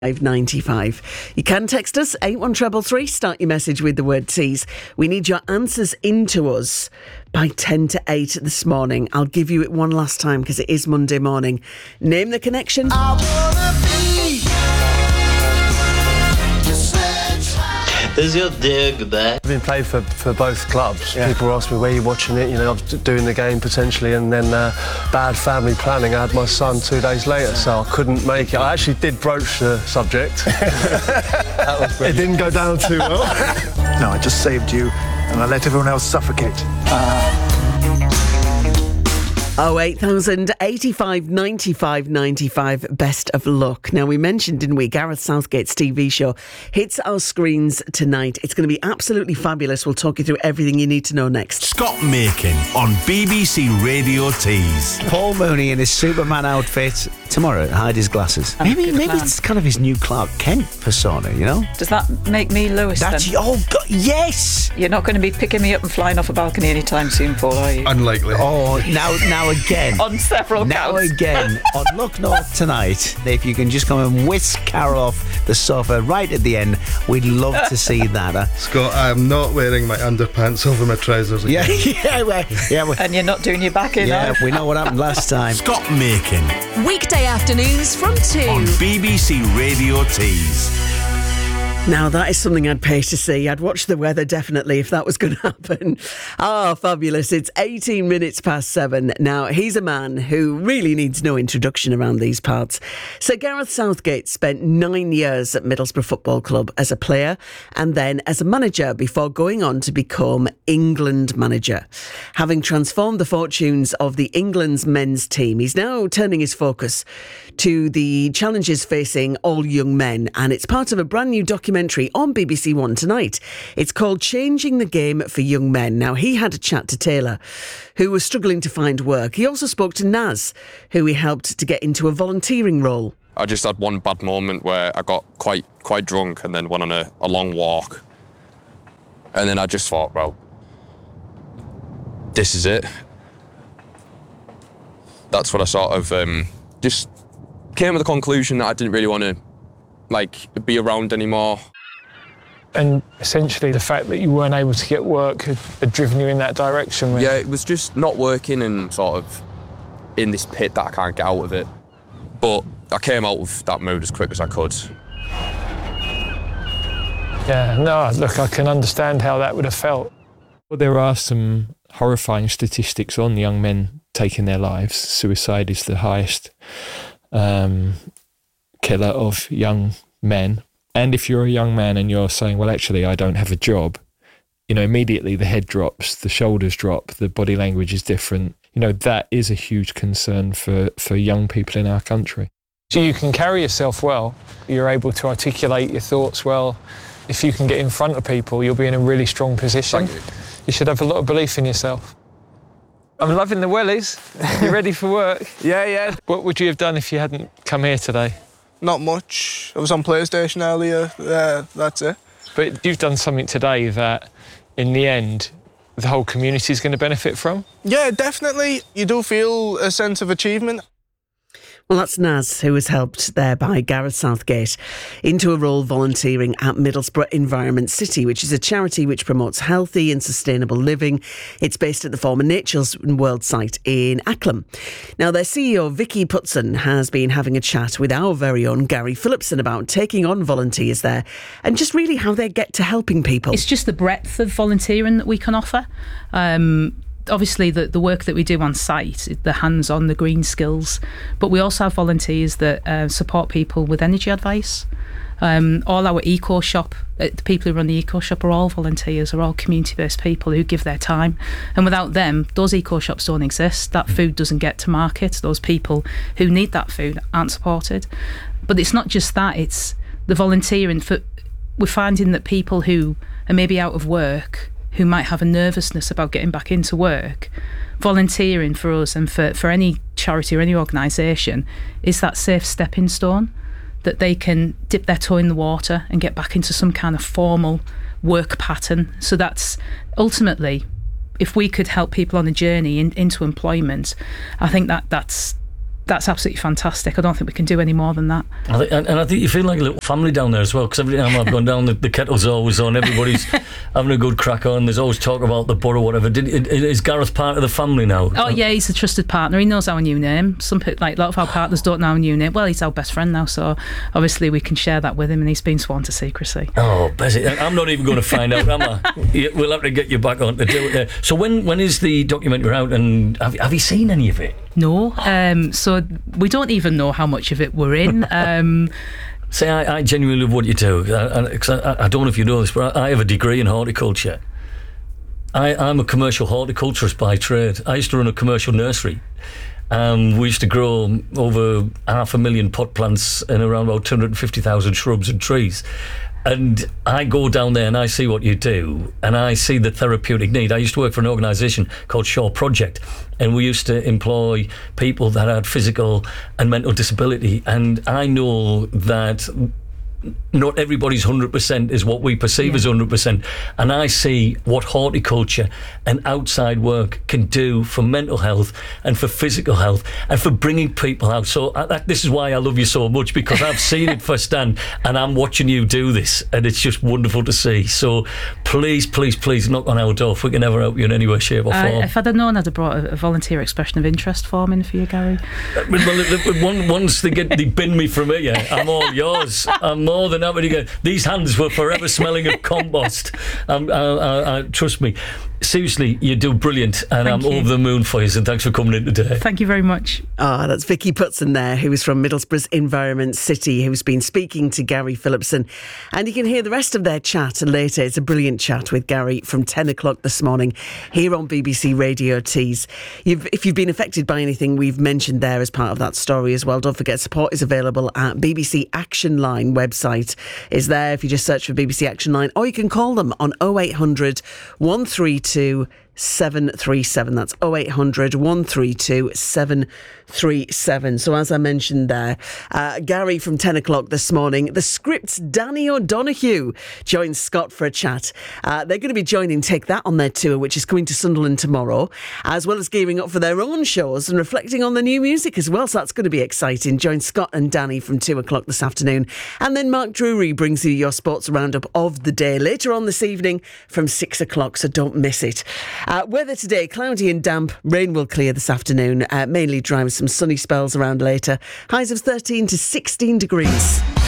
595. You can text us 81333. Start your message with the word tease. We need your answers into us by 10 to 8 this morning. I'll give you it one last time because it is Monday morning. Name the connection. Is your dig back? I've been playing for both clubs. Yeah. People ask me where you're watching it. I was doing the game potentially, and then bad family planning. I had my son 2 days later, so I couldn't make it. I actually did broach the subject. That was brilliant. It didn't go down too well. No, I just saved you, and I let everyone else suffocate. 08000 85 95 95. Best of luck. Now, we mentioned, didn't we, Gareth Southgate's TV show hits our screens tonight. It's going to be absolutely fabulous. We'll talk you through everything you need to know next. Scott Makin on BBC Radio Tees. Paul Mooney in his Superman outfit tomorrow. Hide his glasses. Maybe it's kind of his new Clark Kent persona, you know? Does that make me Lewis then? Oh, God, yes! You're not going to be picking me up and flying off a balcony anytime soon, Paul, are you? Unlikely. Oh, now again. On several now counts. Again, on Look North tonight, if you can just come and whisk Carol off the sofa right at the end, we'd love to see that. Scott, I am not wearing my underpants over my trousers again. Yeah. And you're not doing your back in, Yeah, we know what happened last time. Scott Makin Weekday afternoons from 2 on BBC Radio Tees. Now, that is something I'd pay to see. I'd watch the weather, definitely, if that was going to happen. Fabulous. It's 18 minutes past 7. Now, he's a man who really needs no introduction around these parts. Sir Gareth Southgate spent 9 years at Middlesbrough Football Club as a player and then as a manager before going on to become England manager. Having transformed the fortunes of the England's men's team, he's now turning his focus to the challenges facing all young men, and it's part of a brand new documentary on BBC One tonight. It's called Changing the Game for Young Men. Now, he had a chat to Taylor, who was struggling to find work. He also spoke to Naz, who he helped to get into a volunteering role. I just had one bad moment where I got quite drunk and then went on a long walk. And then I just thought, well, this is it. That's what I sort of just came to the conclusion that I didn't really want to be around anymore. And essentially the fact that you weren't able to get work had driven you in that direction. Yeah, it was just not working and sort of in this pit that I can't get out of it. But I came out of that mood as quick as I could. Yeah, no, look, I can understand how that would have felt. Well, there are some horrifying statistics on young men taking their lives. Suicide is the highest killer of young men. And if you're a young man and you're saying, well, actually, I don't have a job, immediately the head drops, the shoulders drop, the body language is different. That is a huge concern for young people in our country. So you can carry yourself well, you're able to articulate your thoughts well. If you can get in front of people, you'll be in a really strong position. Thank you. You should have a lot of belief in yourself. I'm loving the wellies. You ready for work? Yeah. What would you have done if you hadn't come here today? Not much. I was on PlayStation earlier. That's it. But you've done something today that, in the end, the whole community is going to benefit from? Yeah, definitely. You do feel a sense of achievement. Well, that's Naz, who was helped there by Gareth Southgate into a role volunteering at Middlesbrough Environment City, which is a charity which promotes healthy and sustainable living. It's based at the former Nature's World site in Acklam. Now, their CEO, Vicky Putson, has been having a chat with our very own Gary Phillipson about taking on volunteers there and just really how they get to helping people. It's just the breadth of volunteering that we can offer. Obviously, the work that we do on site, the hands-on, the green skills, but we also have volunteers that support people with energy advice. All our eco shop, the people who run the eco shop are all volunteers, are all community-based people who give their time. And without them, those eco shops don't exist. That food doesn't get to market. Those people who need that food aren't supported. But it's not just that, it's the volunteering. We're finding that people who are maybe out of work, who might have a nervousness about getting back into work, volunteering for us and for any charity or any organisation is that safe stepping stone that they can dip their toe in the water and get back into some kind of formal work pattern. So that's ultimately, if we could help people on a journey into employment, I think that's that's absolutely fantastic. I don't think we can do any more than that. And I think you feel like a little family down there as well, because every time I've gone down, the kettle's always on, everybody's having a good crack on, there's always talk about the borough, whatever. Is Gareth part of the family now? Oh yeah, he's a trusted partner. He knows our new name. A lot of our partners don't know our new name. Well, he's our best friend now, so obviously we can share that with him, and he's been sworn to secrecy. Oh, Bessie, I'm not even going to find out, am I? We'll have to get you back on to do it. So when is the documentary out, and have you seen any of it? No, so we don't even know how much of it we're in. See, I genuinely love what you do. I don't know if you know this, but I have a degree in horticulture. I'm a commercial horticulturist by trade. I used to run a commercial nursery. We used to grow over 500,000 pot plants and around about 250,000 shrubs and trees. And I go down there and I see what you do, and I see the therapeutic need. I used to work for an organisation called Shaw Project, and we used to employ people that had physical and mental disability, and I know that not everybody's 100% is what we perceive as 100%, and I see what horticulture and outside work can do for mental health and for physical health and for bringing people out. So this is why I love you so much, because I've seen it firsthand and I'm watching you do this, and it's just wonderful to see. So please knock on our door if we can ever help you in any way, shape or form. If I'd have known, I'd have brought a volunteer expression of interest form in for you, Gary. Once they bin me from here, I'm all yours. I'm more than happy to go. These hands were forever smelling of compost. Trust me. Seriously, you do brilliant, and I'm over the moon for you, and thanks for coming in today. Thank you very much. That's Vicky Putson there, who is from Middlesbrough's Environment City, who's been speaking to Gary Phillipson. And you can hear the rest of their chat later. It's a brilliant chat with Gary from 10 o'clock this morning here on BBC Radio Tees. If you've been affected by anything we've mentioned there as part of that story as well, don't forget support is available at BBC Action Line website is there if you just search for BBC Action Line, or you can call them on 0800 132 737. That's 0800 132 737. So as I mentioned there, Gary from 10 o'clock this morning, the Script's Danny O'Donoghue joins Scott for a chat. They're going to be joining Take That on their tour, which is coming to Sunderland tomorrow, as well as gearing up for their own shows and reflecting on the new music as well. So that's going to be exciting. Join Scott and Danny from 2 o'clock this afternoon. And then Mark Drury brings you your sports roundup of the day later on this evening from 6 o'clock, so don't miss it. Weather today, cloudy and damp. Rain will clear this afternoon, mainly dry with some sunny spells around later. Highs of 13 to 16 degrees.